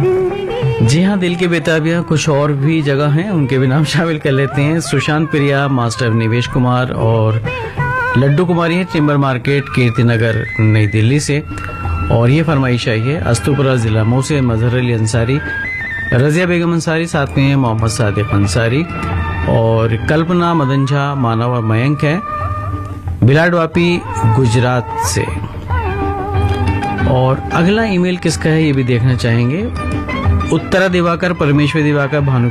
जी हाँ, दिल के बेताबिया कुछ और भी जगह हैं, उनके भी नाम शामिल कर लेते हैं। सुशांत प्रिया, मास्टर निवेश कुमार और लड्डू कुमारी हैं, टिम्बर मार्केट, कीर्ति नगर, नई दिल्ली से। और ये फरमाइश आई है अस्तुपुरा जिला मऊ से मजहर अली अंसारी, रजिया बेगम अंसारी, साथ में मोहम्मद सादिक अंसारी और कल्पना मदन झा, मानव और मयंक है बिलाडवापी गुजरात से। और अगला ईमेल किसका है ये भी देखना चाहेंगे। उत्तरा दिवाकर, परमेश्वर दिवाकर, भानु